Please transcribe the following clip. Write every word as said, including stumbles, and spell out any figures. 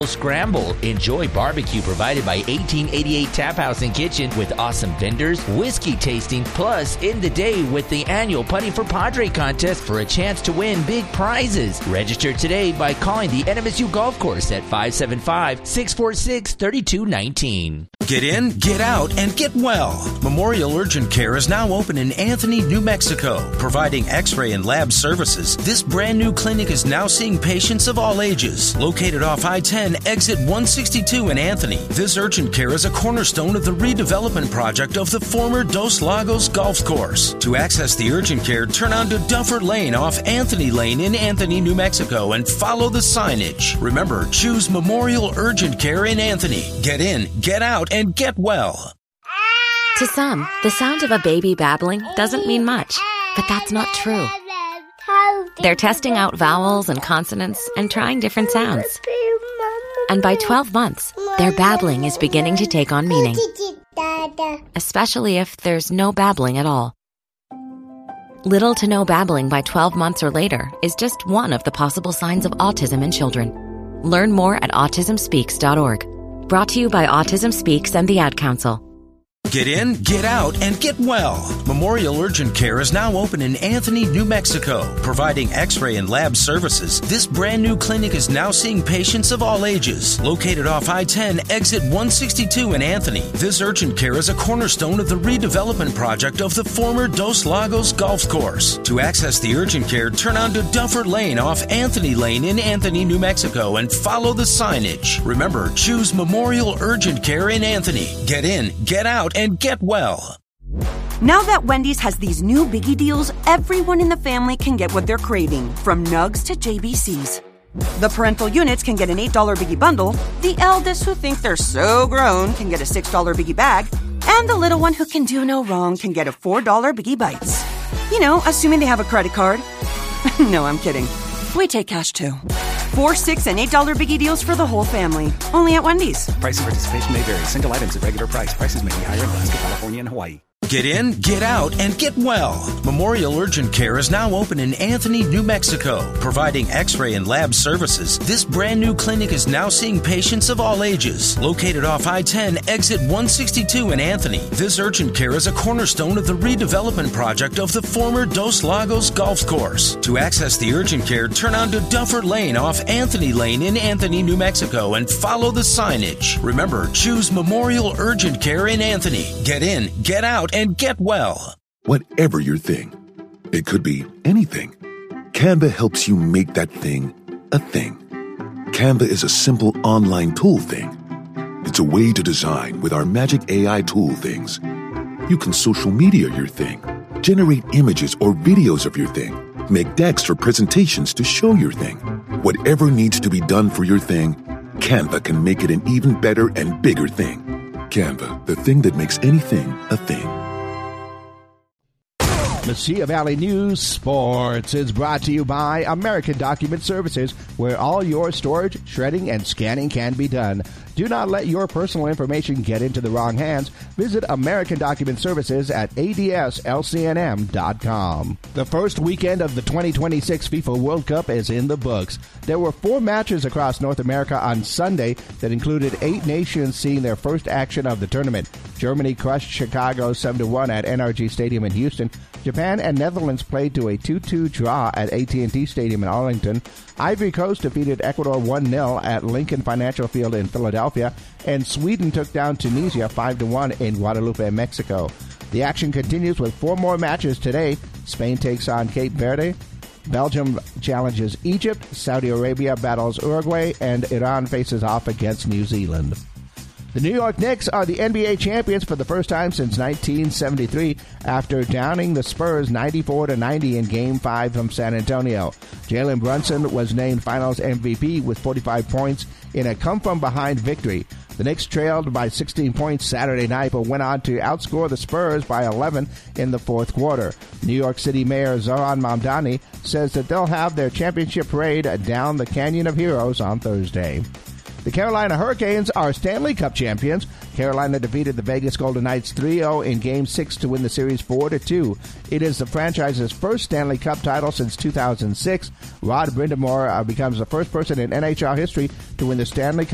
Scramble. Enjoy barbecue provided by eighteen eighty-eight Tap House and Kitchen with awesome vendors, whiskey tasting, plus end the day with the annual Putting for Padre contest for a chance to win big prizes. Register today by calling the N M S U Golf Course at five seven five, six four six, three two one nine. Get in, get out, and get well. Memorial Urgent Care is now open in Anthony, New Mexico, providing x-ray and lab services. This brand new clinic is now seeing patients of all ages. Located off I ten, exit one sixty-two in Anthony, this urgent care is a cornerstone of the redevelopment project of the former Dos Lagos Golf Course. To access the urgent care, turn onto Duffer Lane off Anthony Lane in Anthony, New Mexico, and follow the signage. Remember, choose Memorial Urgent Care in Anthony. Get in, get out, and get well. To some, the sound of a baby babbling doesn't mean much, but that's not true. They're testing out vowels and consonants and trying different sounds. And by twelve months, their babbling is beginning to take on meaning, especially if there's no babbling at all. Little to no babbling by twelve months or later is just one of the possible signs of autism in children. Learn more at autism speaks dot org. Brought to you by Autism Speaks and the Ad Council. Get in, get out, and get well. Memorial Urgent Care is now open in Anthony, New Mexico, providing x-ray and lab services. This brand new clinic is now seeing patients of all ages. Located off I ten, exit one sixty-two in Anthony, this urgent care is a cornerstone of the redevelopment project of the former Dos Lagos Golf Course. To access the urgent care, turn onto Duffer Lane off Anthony Lane in Anthony, New Mexico, and follow the signage. Remember, choose Memorial Urgent Care in Anthony. Get in, get out, and get well. Now that Wendy's has these new biggie deals, everyone in the family can get what they're craving, from nugs to J B Cs. The parental units can get an eight dollar biggie bundle, the eldest who think they're so grown can get a six dollar biggie bag, and the little one who can do no wrong can get a four dollar biggie bites. You know, assuming they have a credit card. No, I'm kidding. We take cash too. Four, six, and eight dollar biggie deals for the whole family. Only at Wendy's. Price and participation may vary. Single items at regular price. Prices may be higher in Alaska, California, and Hawaii. Get in, get out, and get well. Memorial Urgent Care is now open in Anthony, New Mexico, providing x-ray and lab services. This brand new clinic is now seeing patients of all ages. Located off I ten, exit one sixty-two in Anthony, this urgent care is a cornerstone of the redevelopment project of the former Dos Lagos Golf Course. To access the urgent care, turn onto Duffer Lane off Anthony Lane in Anthony, New Mexico, and follow the signage. Remember, choose Memorial Urgent Care in Anthony. Get in, get out, and get well. Whatever your thing, it could be anything. Canva helps you make that thing a thing. Canva is a simple online tool thing. It's a way to design with our magic A I tool things. You can social media your thing, generate images or videos of your thing, make decks for presentations to show your thing. Whatever needs to be done for your thing, Canva can make it an even better and bigger thing. Canva, the thing that makes anything a thing. Mesilla Valley News Sports is brought to you by American Document Services, where all your storage, shredding, and scanning can be done. Do not let your personal information get into the wrong hands. Visit American Document Services at A D S L C N M dot com. The first weekend of the twenty twenty-six FIFA World Cup is in the books. There were four matches across North America on Sunday that included eight nations seeing their first action of the tournament. Germany crushed Chicago seven to one at N R G Stadium in Houston. Japan and Netherlands played to a two two draw at A T and T Stadium in Arlington. Ivory Coast defeated Ecuador one nil at Lincoln Financial Field in Philadelphia, and Sweden took down Tunisia five to one in Guadalupe, Mexico. The action continues with four more matches today. Spain takes on Cape Verde, Belgium challenges Egypt, Saudi Arabia battles Uruguay, and Iran faces off against New Zealand. The New York Knicks are the N B A champions for the first time since nineteen seventy-three after downing the Spurs ninety-four to ninety in Game five from San Antonio. Jalen Brunson was named Finals M V P with forty-five points in a come-from-behind victory. The Knicks trailed by sixteen points Saturday night, but went on to outscore the Spurs by eleven in the fourth quarter. New York City Mayor Zohran Mamdani says that they'll have their championship parade down the Canyon of Heroes on Thursday. The Carolina Hurricanes are Stanley Cup champions. Carolina defeated the Vegas Golden Knights three oh in Game six to win the series four to two. It is the franchise's first Stanley Cup title since two thousand six. Rod Brind'Amour uh, becomes the first person in N H L history to win the Stanley Cup